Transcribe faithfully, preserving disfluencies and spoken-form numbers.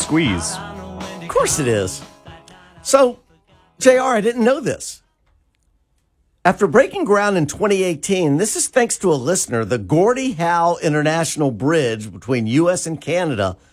squeeze. Of course it is. So, J R, I didn't know this. After breaking ground in twenty eighteen, this is thanks to a listener, the Gordie Howe International Bridge between U S and Canada